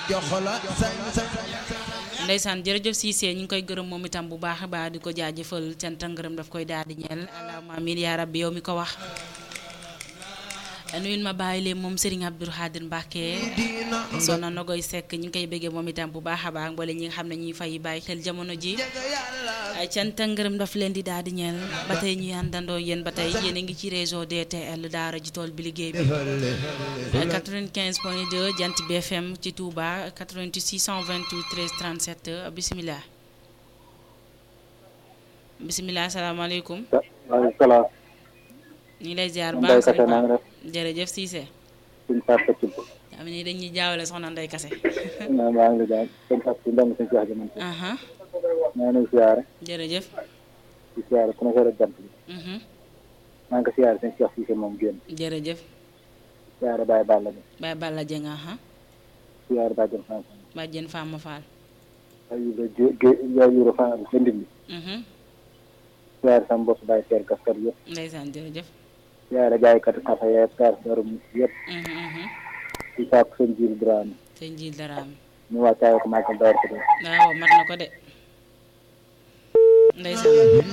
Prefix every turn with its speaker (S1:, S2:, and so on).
S1: ndeysaan jërëjëf Cissé ñu ngi koy gërëm moom itam bu baax a baax di ko jaajëfal cant ak ngërëm daf koy daal di ñeel allahumma amiin yaa rabbi yow mi ko wax nuyul ma bàyyi leen moom Serigne Abdou Khadir Mbacke Soxna Nogoy Seck ñu ngi koy bëggee moom itam bu baax a baax mboole ñi nga xam ne ñuy fay bàyyi xel jamono ji cant ak ngërëm daf leen di daal di ñeel ba tey ñuy àndandoo yéen ba tey yéen a ngi ci réseau DTL daara ji tool bi liggéey bi 95.2 Jant bi FM ci Touba 88 628 13 37 bisimilah. bisimilah salaamaaleykum.
S2: waaleykum salaam.
S1: ñu ngi lay ziar baax jërëjëf Cissé.
S2: suñu Fatou Fatou.
S1: am ni dañuy jaawale soxna Ndeye Kassé.
S2: maa ngi lay jaay suñu Fatou Ndong suñu Cheikh Jaman. maa ngi lay siyaare.
S1: jërëjëf.
S2: di siyaare ku ne ko rek jant bi. maa ngi ko siyaare suñu Cheikh Cissé moom génn.
S1: jërëjëf.
S2: siyaare Baye Balla Dieng.
S1: Baye Balla Dieng
S2: siyaare Badiane Fama Fall.
S1: Badiane Fama Fall.
S2: Yoro Fall sa ndindi. siyaare sama bopp Baye Seer Gaskar yëpp.
S1: ndeysaan jërëjëf.
S2: siyaare jaaykatu kafe yeeg kaar darum yëpp. di sàkku sëñ Jiil Dramé.
S1: sëñ Jiil Dramé.
S2: ñu wàccaay ko maa ko door ko de.
S1: waaw mat na ko de. ndeysaan